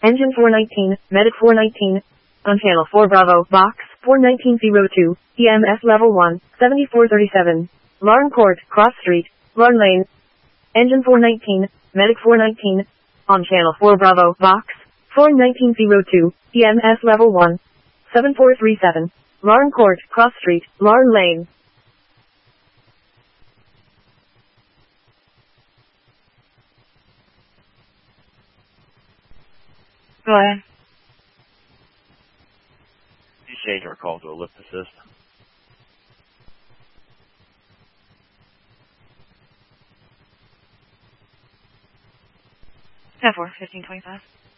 Engine 419, Medic 419. On channel 4 Bravo, box 41902, EMS level 1, 7437. Larne Court, Cross Street, Larne Lane. Engine 419, Medic 419. On channel 4 Bravo, box 41902, EMS level 1, 7437. Larne Court, Cross Street, Larne Lane. Go ahead. You change our call to a lift assist. 10-4, 1525.